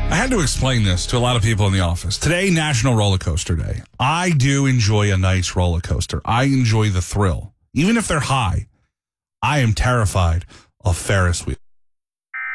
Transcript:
I had to explain this to a lot of people in the office. Today, National Roller Coaster Day. I do enjoy a nice roller coaster. I enjoy the thrill. Even if they're high, I am terrified of Ferris wheels.